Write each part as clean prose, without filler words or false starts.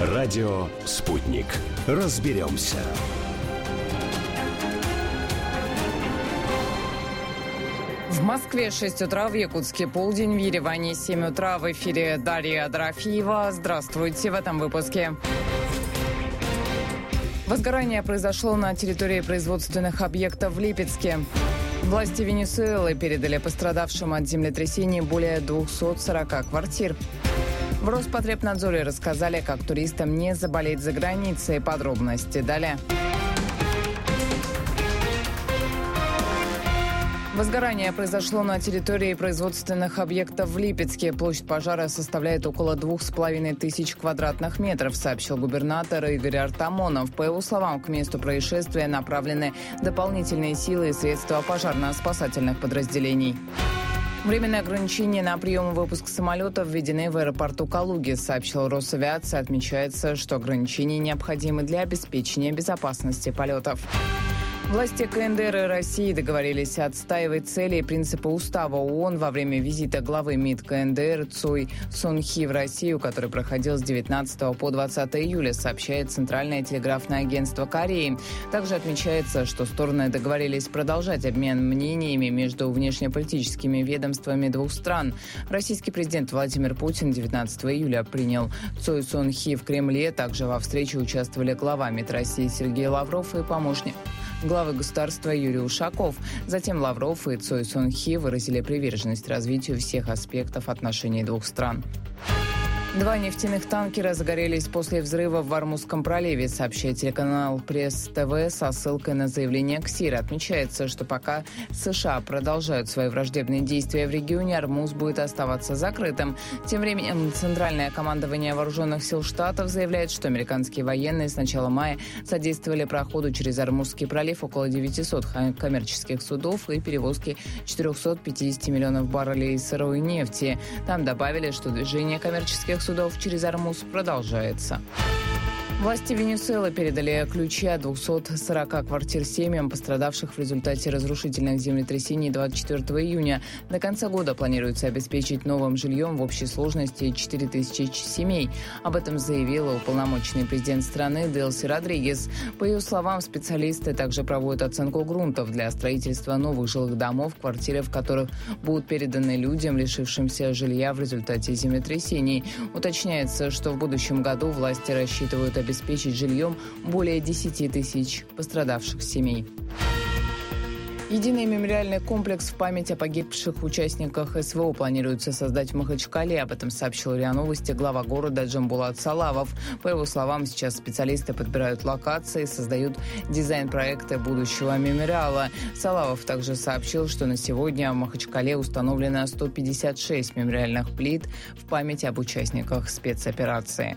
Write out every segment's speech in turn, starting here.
Радио «Спутник». Разберемся. В Москве 6 утра, в Якутске полдень, в Ереване 7 утра. В эфире Дарья Дорофеева. Здравствуйте в этом выпуске. Возгорание произошло на территории производственных объектов в Липецке. Власти Венесуэлы передали пострадавшим от землетрясений более 240 квартир. В Роспотребнадзоре рассказали, как туристам не заболеть за границей. Подробности далее. Возгорание произошло на территории производственных объектов в Липецке. Площадь пожара составляет около 2500 квадратных метров, сообщил губернатор Игорь Артамонов. По его словам, к месту происшествия направлены дополнительные силы и средства пожарно-спасательных подразделений. Временные ограничения на прием и выпуск самолетов введены в аэропорту Калуги, сообщил Росавиация. Отмечается, что ограничения необходимы для обеспечения безопасности полетов. Власти КНДР и России договорились отстаивать цели и принципы устава ООН во время визита главы МИД КНДР Цой Сун Хи в Россию, который проходил с 19 по 20 июля, сообщает Центральное телеграфное агентство Кореи. Также отмечается, что стороны договорились продолжать обмен мнениями между внешнеполитическими ведомствами двух стран. Российский президент Владимир Путин 19 июля принял Цой Сун Хи в Кремле. Также во встрече участвовали глава МИД России Сергей Лавров и помощник главы государства Юрий Ушаков. Затем Лавров и Цой Сун Хи выразили приверженность развитию всех аспектов отношений двух стран. 2 нефтяных танкера загорелись после взрыва в Ормузском проливе, сообщает телеканал Пресс-ТВ со ссылкой на заявление КСИР. Отмечается, что пока США продолжают свои враждебные действия в регионе, Ормуз будет оставаться закрытым. Тем временем Центральное командование Вооруженных сил Штатов заявляет, что американские военные с начала мая содействовали проходу через Ормузский пролив около 900 коммерческих судов и перевозке 450 миллионов баррелей сырой нефти. Там добавили, что движение коммерческих судов через Ормуз продолжается. Власти Венесуэлы передали ключи от 240 квартир семьям, пострадавших в результате разрушительных землетрясений 24 июня. До конца года планируется обеспечить новым жильем в общей сложности 4000 семей. Об этом заявила уполномоченный президент страны Делси Родригес. По ее словам, специалисты также проводят оценку грунтов для строительства новых жилых домов, квартиры в которых будут переданы людям, лишившимся жилья в результате землетрясений. Уточняется, что в будущем году власти рассчитывают обеспечить жильем более 10 тысяч пострадавших семей. Единый мемориальный комплекс в память о погибших участниках СВО планируется создать в Махачкале. Об этом сообщил РИА Новости глава города Джамбулат Салавов. По его словам, сейчас специалисты подбирают локации, создают дизайн-проекты будущего мемориала. Салавов также сообщил, что на сегодня в Махачкале установлено 156 мемориальных плит в память об участниках спецоперации.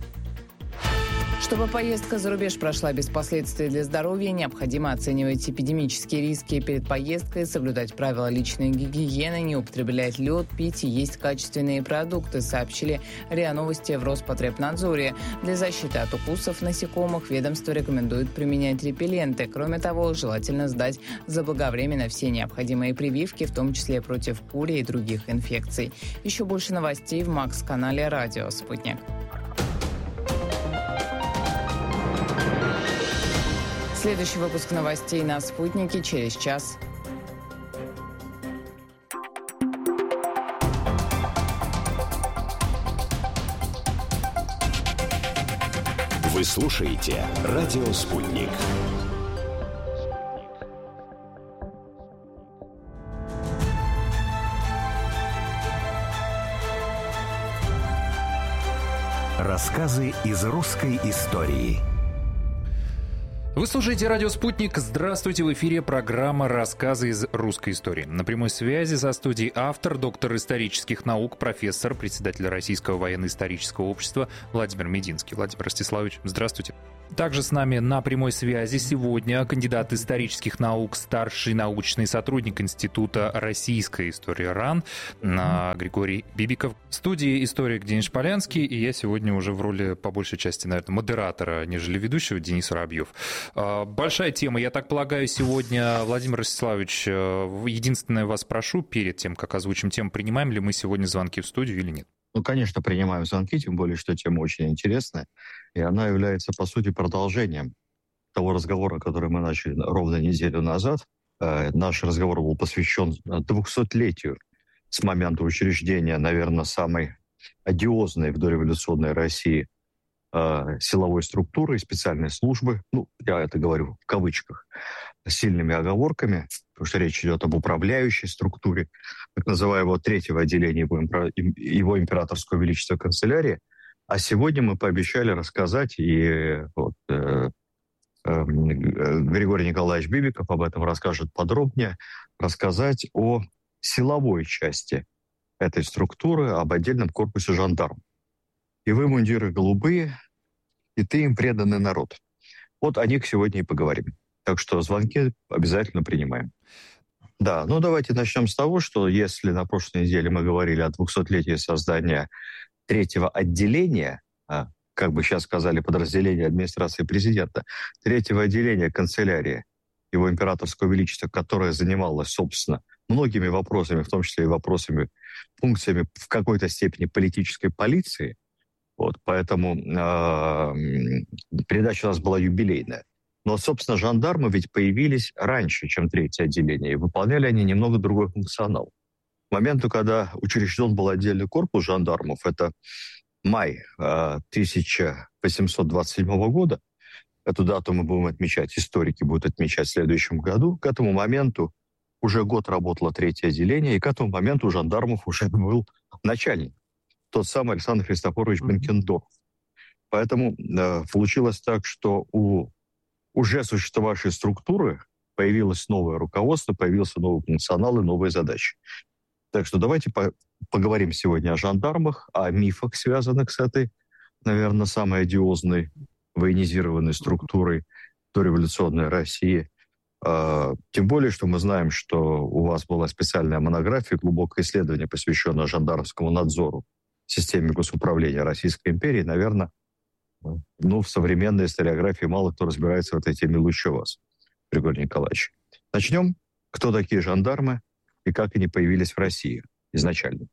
Чтобы поездка за рубеж прошла без последствий для здоровья, необходимо оценивать эпидемические риски перед поездкой, соблюдать правила личной гигиены, не употреблять лед, пить и есть качественные продукты, сообщили РИА Новости в Роспотребнадзоре. Для защиты от укусов насекомых ведомство рекомендует применять репелленты. Кроме того, желательно сдать заблаговременно все необходимые прививки, в том числе против кури и других инфекций. Еще больше новостей в Макс-канале «Радио Спутник». Следующий выпуск новостей на «Спутнике» через час. Вы слушаете «Радио Спутник». Рассказы из русской истории. Вы слушаете «Радио Спутник». Здравствуйте, в эфире программа «Рассказы из русской истории». На прямой связи со студией автор, доктор исторических наук, профессор, председатель Российского военно-исторического общества Владимир Мединский. Владимир Ростиславович, здравствуйте. Также с нами на прямой связи сегодня кандидат исторических наук, старший научный сотрудник Института российской истории РАН Григорий Бибиков. В студии историк Денис Полянский, и я сегодня уже в роли, по большей части, наверное, модератора, нежели ведущего, Денис Воробьев. Большая тема, я так полагаю, сегодня, Владимир Ростиславович, единственное вас прошу, перед тем, как озвучим тему, принимаем ли мы сегодня звонки в студию или нет? Ну, конечно, принимаем звонки, тем более, что тема очень интересная. И она является, по сути, продолжением того разговора, который мы начали ровно неделю назад. Наш разговор был посвящен 200-летию с момента учреждения, наверное, самой одиозной в дореволюционной России силовой структуры и специальной службы. Ну, я это говорю в кавычках, с сильными оговорками, потому что речь идет об управляющей структуре, так называемого третьего отделения его императорского величества канцелярии. А сегодня мы пообещали рассказать, и Григорий Николаевич Бибиков об этом расскажет подробнее, рассказать о силовой части этой структуры, об отдельном корпусе жандарм. И вы, мундиры голубые, и ты им преданный народ. Вот о них сегодня и поговорим. Так что звонки обязательно принимаем. Да, ну давайте начнем с того, что если на прошлой неделе мы говорили о 200-летии создания третьего отделения, как бы сейчас сказали, подразделения администрации президента, третьего отделения канцелярии его императорского величества, которое занималось, собственно, многими вопросами, в том числе и вопросами, функциями в какой-то степени политической полиции. Вот, поэтому передача у нас была юбилейная. Но, собственно, жандармы ведь появились раньше, чем третье отделение, и выполняли они немного другой функционал. К моменту, когда учрежден был отдельный корпус жандармов, это май 1827 года, эту дату мы будем отмечать, историки будут отмечать в следующем году, к этому моменту уже год работало третье отделение, и к этому моменту у жандармов уже был начальник, тот самый Александр Христофорович Бенкендорф. Поэтому получилось так, что у уже существовавшей структуры появилось новое руководство, появился новый функционал и новые задачи. Так что давайте поговорим сегодня о жандармах, о мифах, связанных с этой, наверное, самой одиозной военизированной структурой дореволюционной России. Тем более, что мы знаем, что у вас была специальная монография, глубокое исследование, посвященное жандармскому надзору в системе госуправления Российской империи. Наверное, в современной историографии мало кто разбирается в этой теме лучше вас, Григорий Николаевич. Начнем. Кто такие жандармы и как они появились в России изначально?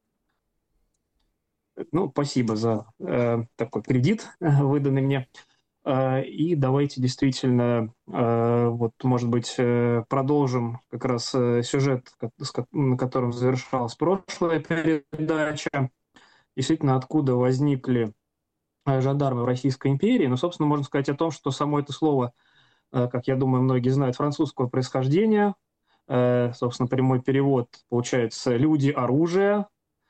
Ну, спасибо за такой кредит, выданный мне. И давайте действительно, может быть, продолжим как раз сюжет, на котором завершалась прошлая передача. Действительно, откуда возникли жандармы в Российской империи. Но, собственно, можно сказать о том, что само это слово, как я думаю, многие знают, французского происхождения. Собственно, прямой перевод получается «люди оружия».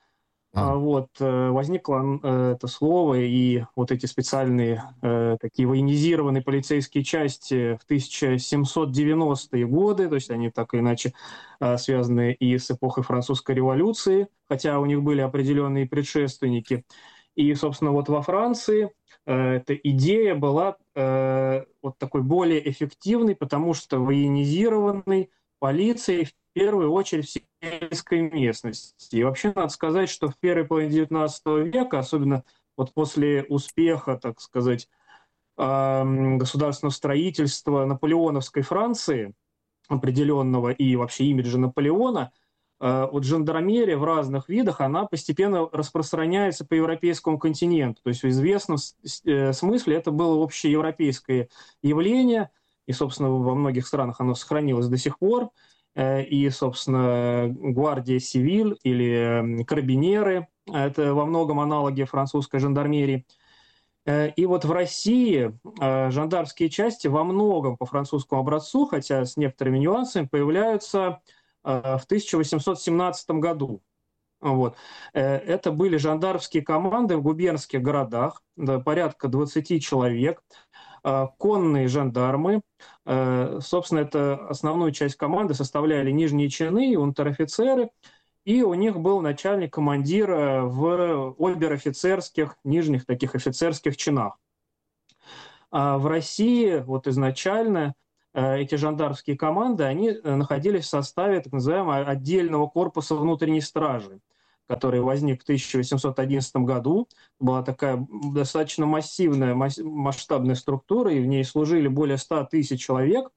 Возникло это слово и вот эти специальные такие военизированные полицейские части в 1790-е годы, то есть они так или иначе связаны и с эпохой Французской революции, хотя у них были определенные предшественники. И, собственно, вот во Франции эта идея была вот такой более эффективной, потому что военизированной полицией в первую очередь в сельской местности. И вообще надо сказать, что в первой половине XIX века, особенно вот после успеха, так сказать, государственного строительства наполеоновской Франции, определенного и вообще имиджа Наполеона, вот жандармерия в разных видах, она постепенно распространяется по европейскому континенту. То есть в известном смысле это было общеевропейское явление, и, собственно, во многих странах оно сохранилось до сих пор. И, собственно, гвардия сивиль или карабинеры – это во многом аналоги французской жандармерии. И вот в России жандармские части во многом по французскому образцу, хотя с некоторыми нюансами, появляются в 1817 году. Вот. Это были жандармские команды в губернских городах, порядка 20 человек, конные жандармы. Собственно, это основную часть команды составляли нижние чины и унтер-офицеры, и у них был начальник-командир в обер-офицерских, нижних таких офицерских чинах. А в России вот изначально эти жандармские команды, они находились в составе так называемого отдельного корпуса внутренней стражи, который возник в 1811 году. Была такая достаточно массивная, масштабная структура, и в ней служили более 100 тысяч человек,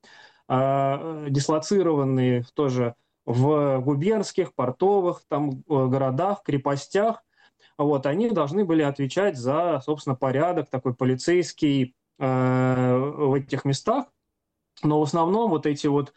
дислоцированные тоже в губернских, портовых там, городах, крепостях. вот, они должны были отвечать за, собственно, порядок такой полицейский в этих местах. Но в основном вот эти вот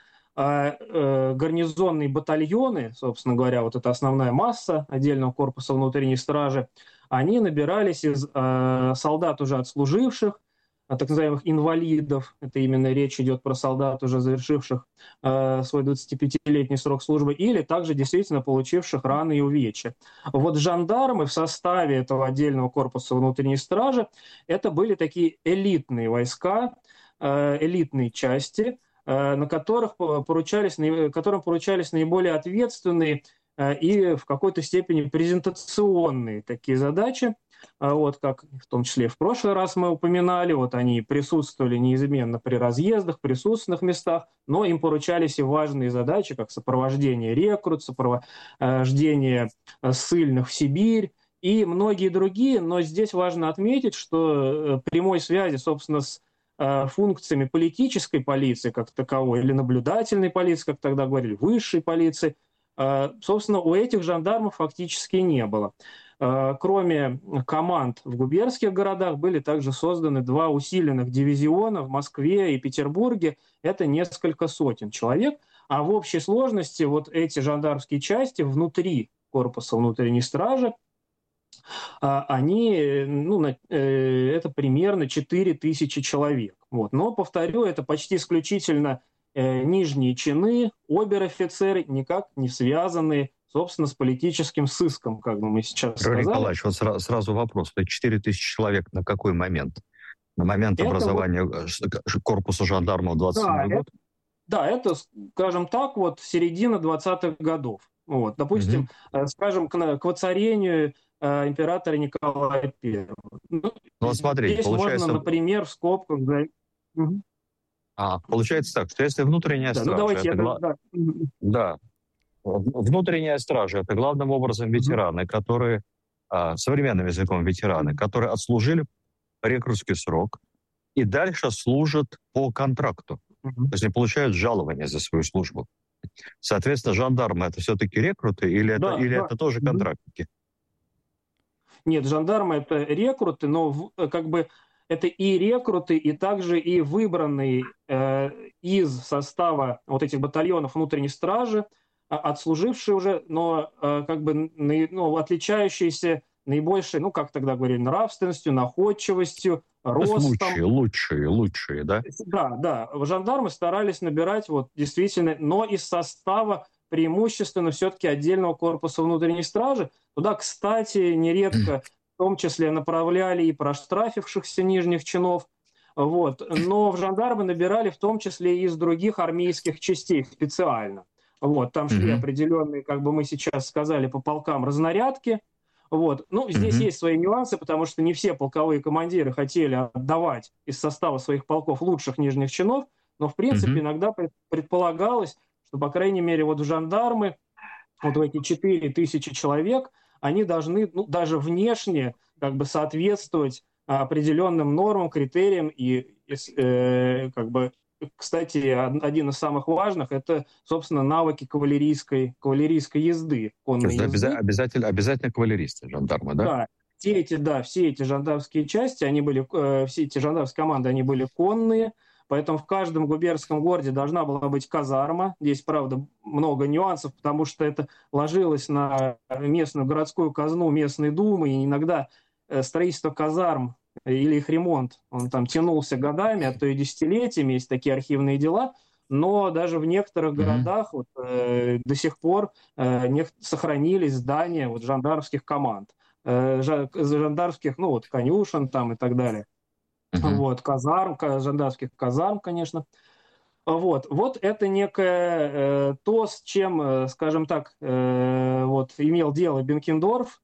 гарнизонные батальоны, собственно говоря, вот эта основная масса отдельного корпуса внутренней стражи, они набирались из солдат, уже отслуживших, так называемых инвалидов. Это именно речь идет про солдат, уже завершивших свой 25-летний срок службы, или также действительно получивших раны и увечья. Вот жандармы в составе этого отдельного корпуса внутренней стражи, это были такие элитные войска, элитные части, на которым поручались наиболее ответственные и в какой-то степени презентационные такие задачи. Вот как в том числе в прошлый раз мы упоминали, вот они присутствовали неизменно при разъездах, присутственных местах, но им поручались и важные задачи, как сопровождение рекрут, сопровождение ссыльных в Сибирь и многие другие. Но здесь важно отметить, что прямой связи, собственно, с функциями политической полиции как таковой или наблюдательной полиции, как тогда говорили, высшей полиции, собственно, у этих жандармов фактически не было. Кроме команд в губернских городах были также созданы 2 усиленных дивизиона в Москве и Петербурге. Это несколько сотен человек. А в общей сложности вот эти жандармские части внутри корпуса внутренней стражи, они, это примерно 4000 человек. Вот. Но, повторю, это почти исключительно нижние чины, обер-офицеры, никак не связанные, собственно, с политическим сыском, как бы мы сейчас сказали. Николаевич, вот сразу вопрос. 4000 человек на какой момент? На момент образования корпуса жандармов в 27 год? Да, это, скажем так, вот середина 20-х годов. Вот. Допустим, скажем, к воцарению императора Николая I. Смотрите, здесь получается... можно, например, в скобках... Получается так, что если внутренняя стража... Внутренняя стража — это главным образом ветераны, которые, современным языком ветераны, которые отслужили рекрутский срок и дальше служат по контракту. То есть они получают жалование за свою службу. Соответственно, жандармы — это все-таки рекруты или это тоже контрактники? Нет, жандармы — это рекруты, но как бы это и рекруты, и также и выбранные из состава вот этих батальонов внутренней стражи, отслужившие уже, но как бы отличающиеся наибольшей, как тогда говорили, нравственностью, находчивостью, ростом. Лучшие, да? Да. Жандармы старались набирать вот действительно, но из состава преимущественно все-таки отдельного корпуса внутренней стражи. Туда, кстати, нередко в том числе направляли и проштрафившихся нижних чинов. Вот. Но в жандармы набирали в том числе и из других армейских частей специально. Вот. Там шли определенные, как бы мы сейчас сказали, по полкам разнарядки. Вот. Здесь есть свои нюансы, потому что не все полковые командиры хотели отдавать из состава своих полков лучших нижних чинов, но, в принципе, иногда предполагалось, что, по крайней мере, вот в жандармы, вот в эти 4000 человек, они должны, даже внешне, как бы соответствовать определенным нормам, критериям и как бы, кстати, один из самых важных — это, собственно, навыки кавалерийской езды, конной езды. Обязательно кавалеристы, жандармы, да? Да. Все эти жандармские части, все эти жандармские команды, они были конные, поэтому в каждом губернском городе должна была быть казарма. Здесь, правда, много нюансов, потому что это ложилось на местную городскую казну местной думы, и иногда строительство казарм или их ремонт, он там тянулся годами, а то и десятилетиями, есть такие архивные дела, но даже в некоторых городах до сих пор сохранились здания вот жандармских команд, жандармских, конюшен там и так далее. Вот, жандармских казарм, конечно. Вот это некое то, с чем, скажем так, имел дело Бенкендорф,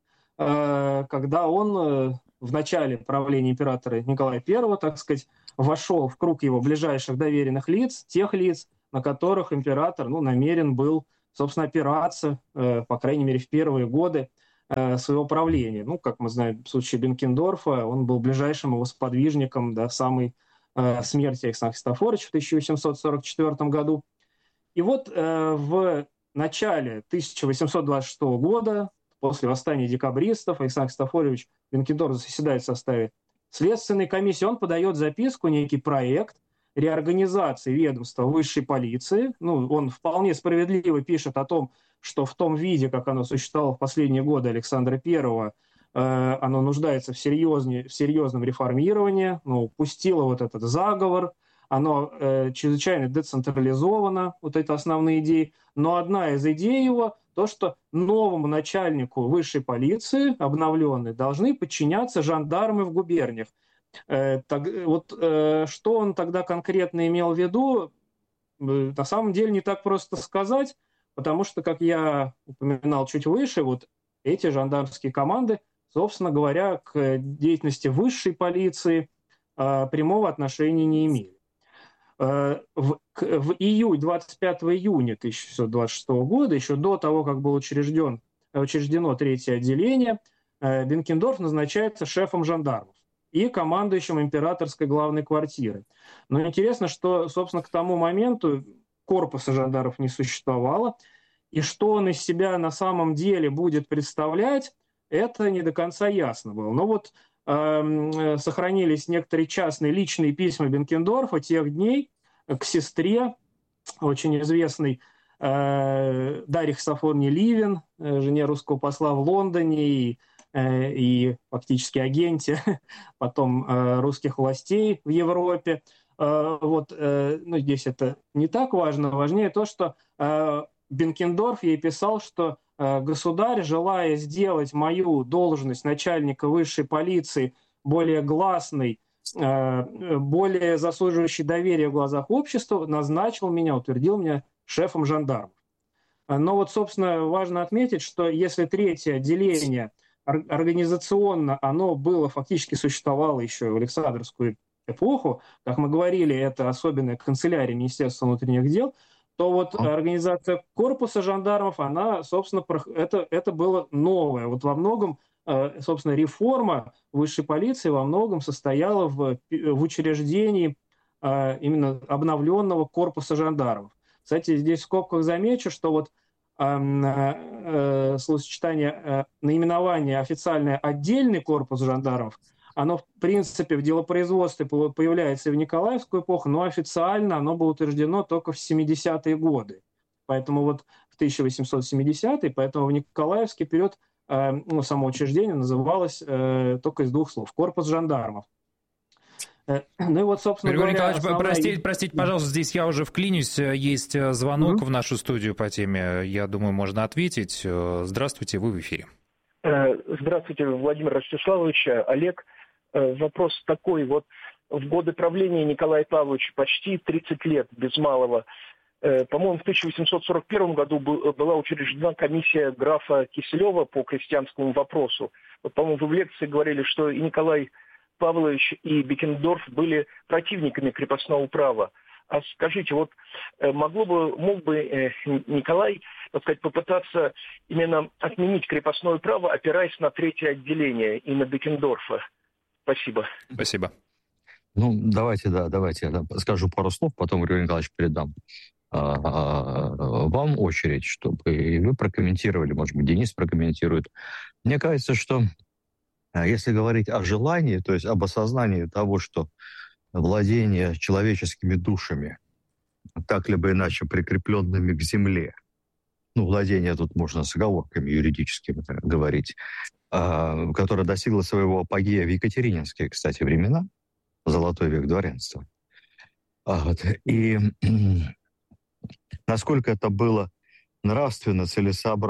когда он в начале правления императора Николая I, так сказать, вошел в круг его ближайших доверенных лиц, тех лиц, на которых император намерен был, собственно, опираться, по крайней мере, в первые годы своего правления. Как мы знаем, в случае Бенкендорфа он был ближайшим его сподвижником до самой смерти Александра Христофоровича в 1844 году. И вот в начале 1826 года, после восстания декабристов Александр Христофорович Бенкендорф заседает в составе Следственной комиссии. Он подает записку, некий проект реорганизации ведомства высшей полиции. Он вполне справедливо пишет о том, что в том виде, как оно существовало в последние годы Александра I, оно нуждается в серьезном реформировании, пустило вот этот заговор, оно чрезвычайно децентрализовано, вот это основные идеи. Но одна из идей его то, что новому начальнику высшей полиции, обновленной, должны подчиняться жандармы в губерниях. Что он тогда конкретно имел в виду, на самом деле не так просто сказать, потому что, как я упоминал чуть выше, вот эти жандармские команды, собственно говоря, к деятельности высшей полиции прямого отношения не имели. В 25 июня 1626 года, еще до того, как было учреждено третье отделение, Бенкендорф назначается шефом жандармов и командующим императорской главной квартиры. Но интересно, что, собственно, к тому моменту корпуса жандармов не существовало, и что он из себя на самом деле будет представлять, это не до конца ясно было. Но вот сохранились некоторые частные личные письма Бенкендорфа тех дней к сестре, очень известной Дарье Христофоровне Ливен, жене русского посла в Лондоне и фактически агенте потом русских властей в Европе. Здесь это не так важно. Важнее то, что Бенкендорф ей писал, что государь, желая сделать мою должность начальника высшей полиции более гласной, более заслуживающей доверия в глазах общества, назначил меня, утвердил меня шефом жандармов. Но вот, собственно, важно отметить, что если третье отделение организационно, оно было, фактически существовало еще в Александровскую эпоху, как мы говорили, это особенная канцелярия Министерства внутренних дел, то вот организация корпуса жандармов, она, собственно, это было новое. Вот во многом, собственно, реформа высшей полиции во многом состояла в учреждении именно обновленного корпуса жандармов. Кстати, здесь в скобках замечу, что вот словосочетание наименование официальное «отдельный корпус жандармов», оно, в принципе, в делопроизводстве появляется и в Николаевскую эпоху, но официально оно было утверждено только в 70-е годы. Поэтому вот в 1870-е, поэтому в Николаевский период само учреждение называлось только из двух слов – корпус жандармов. Ну и вот, собственно Григорий говоря, Николаевич, простите, пожалуйста, здесь я уже вклинюсь. Есть звонок в нашу студию по теме. Я думаю, можно ответить. Здравствуйте, вы в эфире. Здравствуйте, Владимир Ростиславович. Олег, вопрос такой. Вот в годы правления Николая Павловича почти 30 лет, без малого, по-моему, в 1841 году была учреждена комиссия графа Киселева по крестьянскому вопросу. Вот, по-моему, вы в лекции говорили, что и Николай Павлович и Бенкендорф были противниками крепостного права. А скажите, вот мог бы Николай, так сказать, попытаться именно отменить крепостное право, опираясь на третье отделение и на Бенкендорфа? Спасибо. Спасибо. Давайте я скажу пару слов, потом Григорий Николаевич передам вам очередь, чтобы и вы прокомментировали, может быть, Денис прокомментирует. Мне кажется, что если говорить о желании, то есть об осознании того, что владение человеческими душами, так либо иначе прикрепленными к земле, владение тут можно с оговорками юридическими говорить, которое достигло своего апогея в екатерининские, кстати, времена, золотой век дворянства. И насколько это было нравственно, с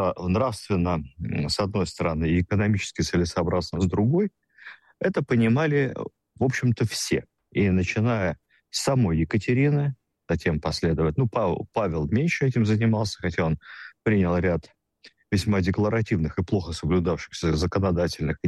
одной стороны, и экономически целесообразно с другой, это понимали, в общем-то, все. И начиная с самой Екатерины, затем последовать, Павел меньше этим занимался, хотя он принял ряд весьма декларативных и плохо соблюдавшихся законодательных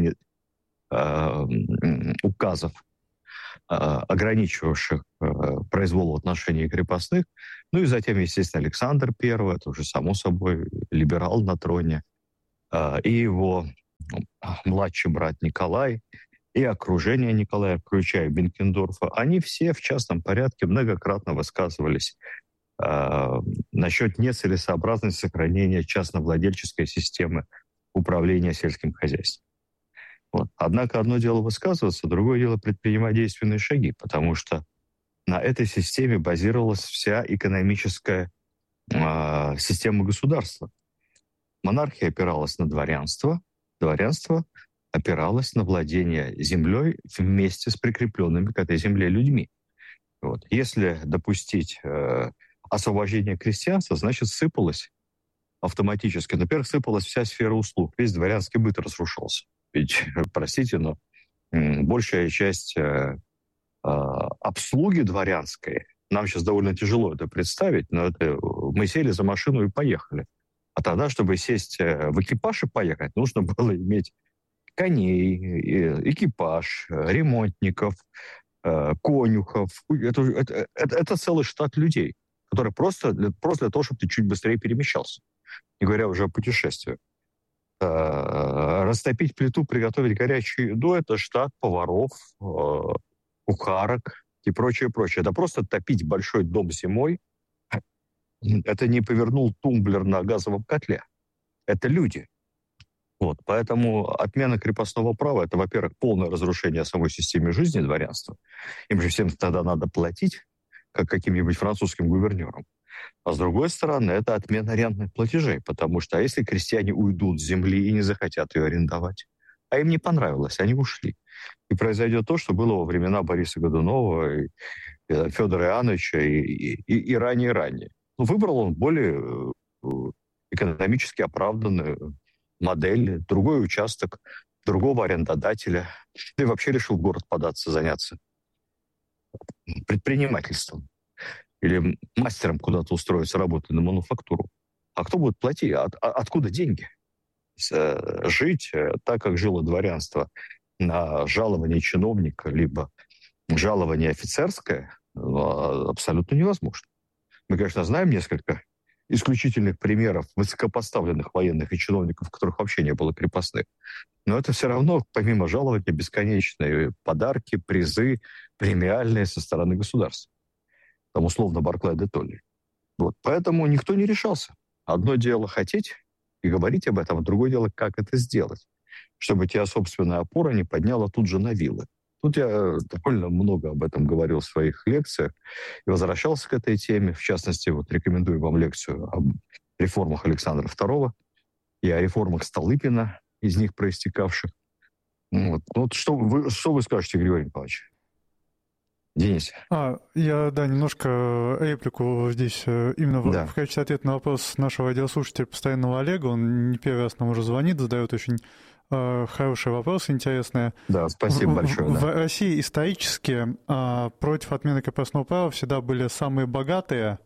указов, ограничивавших произвол в отношении крепостных. И затем, естественно, Александр I, это уже само собой либерал на троне, и его младший брат Николай, и окружение Николая, включая Бенкендорфа, они все в частном порядке многократно высказывались насчет нецелесообразности сохранения частновладельческой системы управления сельским хозяйством. Вот. Однако одно дело высказываться, другое дело предпринимать действенные шаги, потому что на этой системе базировалась вся экономическая система государства. Монархия опиралась на дворянство, дворянство опиралось на владение землей вместе с прикрепленными к этой земле людьми. Вот. Если допустить освобождение крестьянства, значит, сыпалось автоматически. Во-первых, сыпалась вся сфера услуг, весь дворянский быт разрушался. Ведь, простите, но большая часть обслуги дворянской, нам сейчас довольно тяжело это представить, но это мы сели за машину и поехали. А тогда, чтобы сесть в экипаж и поехать, нужно было иметь коней, экипаж, ремонтников, конюхов. Это целый штат людей, которые просто для того, чтобы ты чуть быстрее перемещался. Не говоря уже о путешествиях. Растопить плиту, приготовить горячую еду — это штат поваров, кухарок и прочее, прочее. Это просто топить большой дом зимой. Это не повернул тумблер на газовом котле. Это люди. Вот. Поэтому отмена крепостного права — это, во-первых, полное разрушение самой системы жизни дворянства. Им же всем тогда надо платить, как каким-нибудь французским гувернерам. А с другой стороны, это отмена арендных платежей, потому что если крестьяне уйдут с земли и не захотят ее арендовать, а им не понравилось, они ушли. И произойдет то, что было во времена Бориса Годунова, и Федора Иоанновича и ранее. Но выбрал он более экономически оправданную модель, другой участок, другого арендодателя. И вообще решил в город податься, заняться предпринимательством. Или мастером куда-то устроиться работать на мануфактуру. А кто будет платить? Откуда деньги? Жить так, как жило дворянство, на жалование чиновника, либо жалование офицерское, абсолютно невозможно. Мы, конечно, знаем несколько исключительных примеров высокопоставленных военных и чиновников, у которых вообще не было крепостных. Но это все равно, помимо жалования, бесконечные подарки, призы, премиальные со стороны государства. Там условно Барклай де Толли. Вот. Поэтому никто не решался. Одно дело хотеть и говорить об этом, а другое дело, как это сделать, чтобы тебя собственная опора не подняла тут же на вилы. Тут я довольно много об этом говорил в своих лекциях и возвращался к этой теме. В частности, вот рекомендую вам лекцию об реформах Александра II и о реформах Столыпина, из них проистекавших. Вот что вы скажете, Григорий Николаевич? Денис. Я, немножко реплику здесь именно в качестве ответа на вопрос нашего радиослушателя постоянного Олега. Он не первый раз нам уже звонит, задает очень хорошие вопросы, интересные. Да, спасибо большое. В России исторически против отмены крепостного права всегда были самые богатые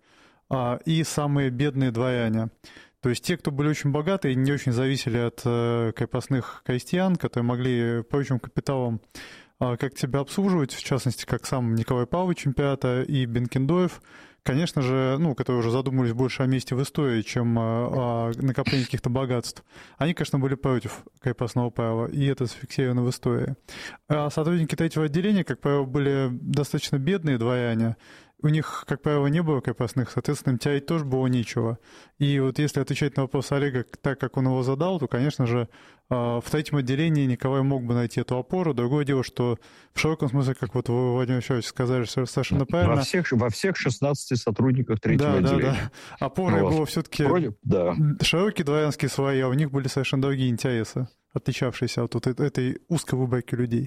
и самые бедные дворяне. То есть те, кто были очень богатые, не очень зависели от крепостных крестьян, которые могли прочим капиталом как себя обслуживать, в частности, как сам Николай Павлович император и Бенкендорф, конечно же, которые уже задумывались больше о месте в истории, чем о накоплении каких-то богатств. Они, конечно, были против крепостного права, и это зафиксировано в истории. А сотрудники третьего отделения, как правило, были достаточно бедные дворяне. У них, как правило, не было крепостных, соответственно, им терять тоже было нечего. И вот если отвечать на вопрос Олега так, как он его задал, то, конечно же, в третьем отделении Николай мог бы найти эту опору. Другое дело, что в широком смысле, как вот вы, Владимир Вячеславович, сказали совершенно правильно... Во всех 16 сотрудниках третьего отделения. Да. Опорой было все-таки широкие дворянские слои, а у них были совершенно другие интересы, отличавшиеся от этой узкой выборки людей.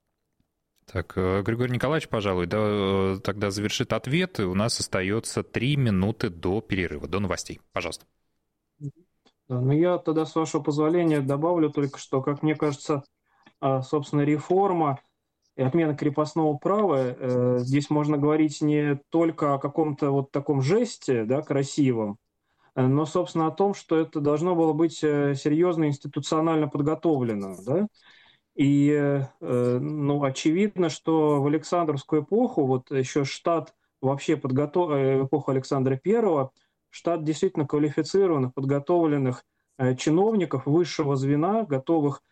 Так, Григорий Николаевич, пожалуй, тогда завершит ответ. У нас остается 3 минуты до перерыва, до новостей. Пожалуйста. Я тогда, с вашего позволения, добавлю только, что, как мне кажется, собственно, реформа и отмена крепостного права, здесь можно говорить не только о каком-то вот таком жесте, красивом, но, собственно, о том, что это должно было быть серьезно институционально подготовлено, И, очевидно, что в Александровскую эпоху, еще штат вообще эпоху Александра I, штат действительно квалифицированных, подготовленных чиновников высшего звена, готовых